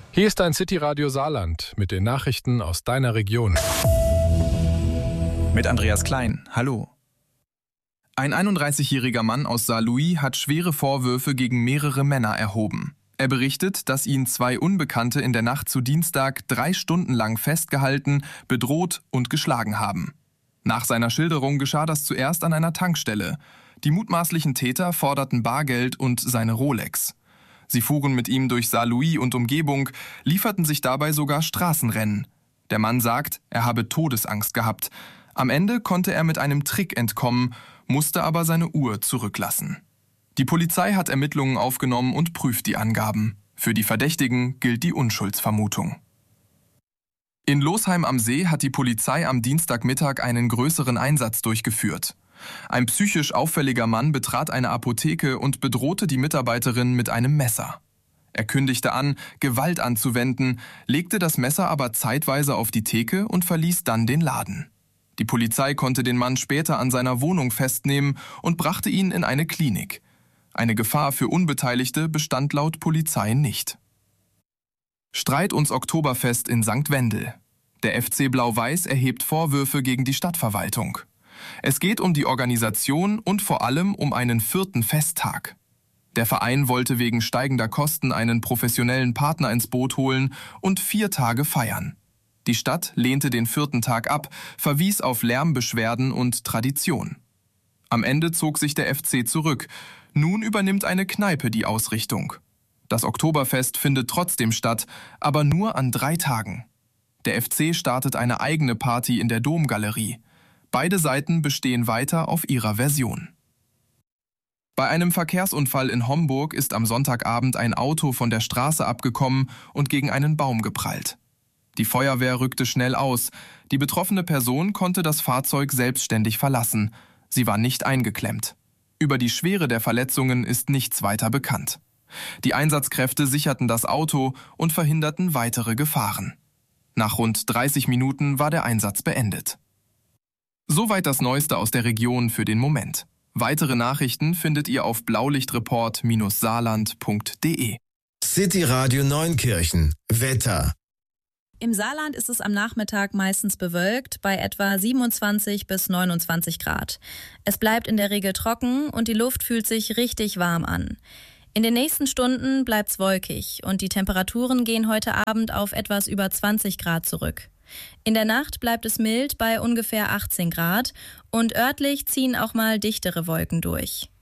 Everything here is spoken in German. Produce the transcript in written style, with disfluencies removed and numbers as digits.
Hier ist dein City-Radio Saarland mit den Nachrichten aus deiner Region. Mit Andreas Klein. Hallo. Ein 31-jähriger Mann aus Saarlouis hat schwere Vorwürfe gegen mehrere Männer erhoben. Er berichtet, dass ihn 2 Unbekannte in der Nacht zu Dienstag 3 Stunden lang festgehalten, bedroht und geschlagen haben. Nach seiner Schilderung geschah das zuerst an einer Tankstelle. Die mutmaßlichen Täter forderten Bargeld und seine Rolex. Sie fuhren mit ihm durch Saarlouis und Umgebung, lieferten sich dabei sogar Straßenrennen. Der Mann sagt, er habe Todesangst gehabt. Am Ende konnte er mit einem Trick entkommen, musste aber seine Uhr zurücklassen. Die Polizei hat Ermittlungen aufgenommen und prüft die Angaben. Für die Verdächtigen gilt die Unschuldsvermutung. In Losheim am See hat die Polizei am Dienstagmittag einen größeren Einsatz durchgeführt. Ein psychisch auffälliger Mann betrat eine Apotheke und bedrohte die Mitarbeiterin mit einem Messer. Er kündigte an, Gewalt anzuwenden, legte das Messer aber zeitweise auf die Theke und verließ dann den Laden. Die Polizei konnte den Mann später an seiner Wohnung festnehmen und brachte ihn in eine Klinik. Eine Gefahr für Unbeteiligte bestand laut Polizei nicht. Streit ums Oktoberfest in St. Wendel. Der FC Blau-Weiß erhebt Vorwürfe gegen die Stadtverwaltung. Es geht um die Organisation und vor allem um einen 4. Festtag. Der Verein wollte wegen steigender Kosten einen professionellen Partner ins Boot holen und 4 Tage feiern. Die Stadt lehnte den 4. Tag ab, verwies auf Lärmbeschwerden und Tradition. Am Ende zog sich der FC zurück. Nun übernimmt eine Kneipe die Ausrichtung. Das Oktoberfest findet trotzdem statt, aber nur an 3 Tagen. Der FC startet eine eigene Party in der Domgalerie. Beide Seiten bestehen weiter auf ihrer Version. Bei einem Verkehrsunfall in Homburg ist am Sonntagabend ein Auto von der Straße abgekommen und gegen einen Baum geprallt. Die Feuerwehr rückte schnell aus. Die betroffene Person konnte das Fahrzeug selbstständig verlassen. Sie war nicht eingeklemmt. Über die Schwere der Verletzungen ist nichts weiter bekannt. Die Einsatzkräfte sicherten das Auto und verhinderten weitere Gefahren. Nach rund 30 Minuten war der Einsatz beendet. Soweit das Neueste aus der Region für den Moment. Weitere Nachrichten findet ihr auf blaulichtreport-saarland.de. City Radio Neunkirchen. Wetter. Im Saarland ist es am Nachmittag meistens bewölkt, bei etwa 27 bis 29 Grad. Es bleibt in der Regel trocken und die Luft fühlt sich richtig warm an. In den nächsten Stunden bleibt's wolkig und die Temperaturen gehen heute Abend auf etwas über 20 Grad zurück. In der Nacht bleibt es mild bei ungefähr 18 Grad und örtlich ziehen auch mal dichtere Wolken durch.